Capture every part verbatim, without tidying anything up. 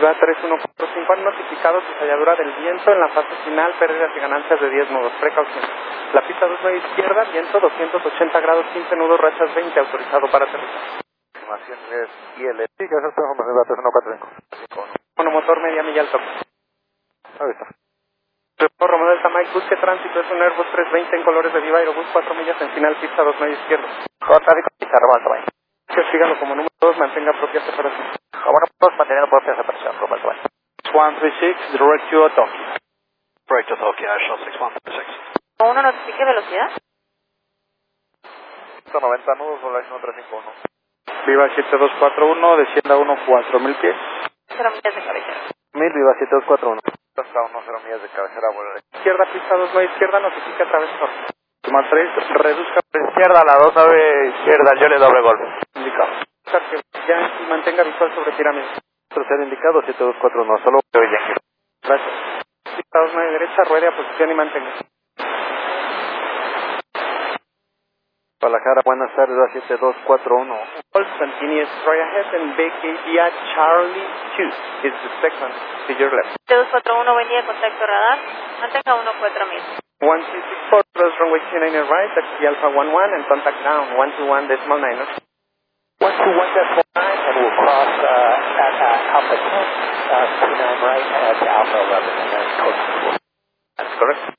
Viva tres uno cuatro cinco, han notificado cizalladura del viento en la fase final, pérdidas y ganancias de diez nudos, precaución. La pista dos nueve izquierda, viento doscientos ochenta grados, quince nudos, rachas veinte, autorizado para aterrizar. Estimación es I L. Sí, que es el teléfono Viva tres uno cuatro cinco. Monomotor media milla al tope. Ahí está. Reporto Romeo Delta Mike, busque tránsito, es un Airbus trescientos veinte en colores de Viva Aerobús, cuatro millas en final, pista dos nueve izquierda. Con tráfico, pista Romeo Delta Mike. Que sígalo como número dos, mantenga propia separación. Como número dos, manteniendo propia separación, Romeo Delta Mike. one three six, direct to Tokyo. Direct to Tokyo, National six one three six. ¿Uno notifique velocidad? ciento noventa nudos, volación tres cinco uno. Viva siete dos cuatro uno, descienda uno cuatro mil pies. Cero millas de cabecera. mil, Viva siete dos cuatro uno. Hasta uno cero millas de cabecera, vuelve. Izquierda, pista dos nueve izquierda, notifica travesor. Toma tres, reduzca. Izquierda, la dos nueve izquierda, yo le doble golpe. Indicado. Ya y mantenga visual sobre pirámide. Tercer indicado, siete dos cuatro uno, solo veo ya. Gracias. Pista dos nueve derecha, ruede a posición y mantenga. Guadalajara, buenas tardes, a siete dos cuatro uno. All continuous straight ahead and B K via Charlie two is the second to your left. siete dos cuatro uno, buen día, contacto radar. Mantenga uno cuatro mil. one two six four, close runway two nine right, taxi Alpha one one and contact down one two one decimal nine. one two one decimal nine, and we'll cross uh, at uh, Alpha ten, uh, two nine right at Alpha eleven, and then code four. That's correct.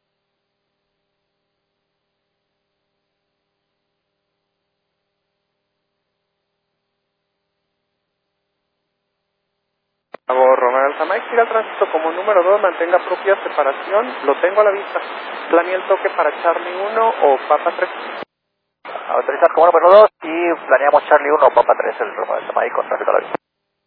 Romeo Delta Mike, siga el tránsito como número dos, mantenga propia separación, lo tengo a la vista. Planea el toque para Charlie uno o Papa tres. Autorizar como número dos y planeamos Charlie uno, Papa tres, el Romeo Delta Mike con tráfico a la vista.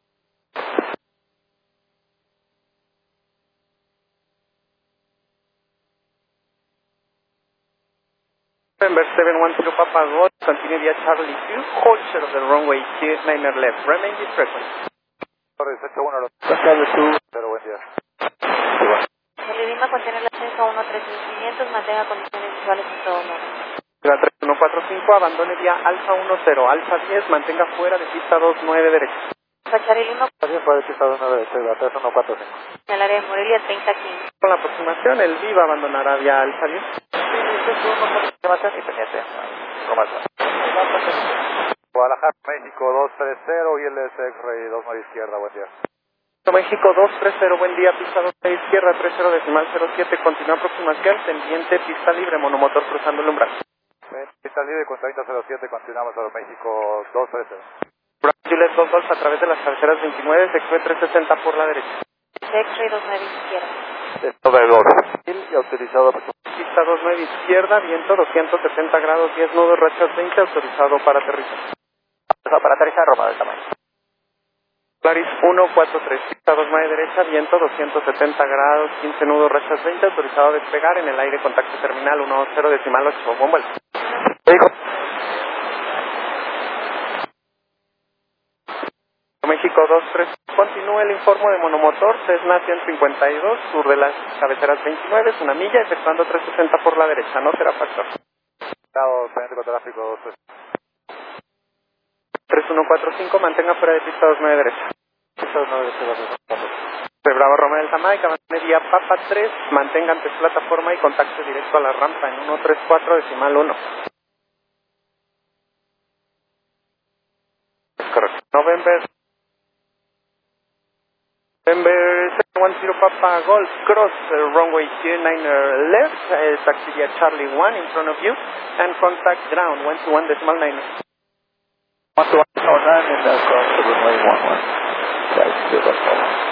November seven one zero Papa Golf, continue via Charlie two, hold share of the runway two nine left, remain this frequency. dieciocho uno, Charlie two, pero buen día. El Lima contiene el ascenso a uno tres mil quinientos, mantenga condiciones visuales en todo momento. tres uno cuatro cinco, abandone vía Alfa uno cero, Alfa diez, mantenga fuera de pista dos nueve derecha. Fachari Lima, También puede pista dos nueve derecha, tres uno cuatro cinco. en el área de Morelia treinta quince. Con la aproximación, el Viva abandonará vía Alfa diez. Aproximación y pendiente. Guadalajara, México dos tres cero y el S X-Ray dos nueve izquierda, buen día. México dos tres cero, buen día, pista dos nueve izquierda, tres cero decimal cero siete, continúa aproximación, pendiente, pista libre, monomotor cruzando el umbral. Pista libre con treinta cero siete, continuamos a México dos tres cero. Juliet dos dos a través de las cabeceras veintinueve, se fue trescientos sesenta por la derecha. X-Ray dos nueve izquierda. Esto de dos y autorizado pista dos nueve izquierda, viento doscientos setenta grados, diez nudos, rachas veinte, autorizado para aterrizar. Para aterrizar, Roma del tamaño. Claris uno cuatro tres, pista dos nueve derecha, viento doscientos setenta grados, quince nudos, rachas veinte, autorizado a despegar en el aire, contacto terminal uno cero decimal ocho, buen vuelo. México dos tres, continúa el informe de monomotor, Cessna ciento cincuenta y dos, sur de las cabeceras veintinueve, es una milla, efectuando trescientos sesenta por la derecha, no será factor. Estado pendiente tráfico dos tres. tres uno cuatro cinco, mantenga fuera de pista dos nueve derecha. Pista dos nueve derecha. De Bravo Romeo Delta Mike, abandone vía Papa tres, mantenga ante plataforma y contacto directo a la rampa en uno tres cuatro decimal uno. Es correcto. November November seven one zero Papa Golf, cross uh, runway two nine left, uh, taxi via Charlie one in front of you, and contact ground one two one decimal nine. one two one decimal nine and uh, cross the runway one one. That's good.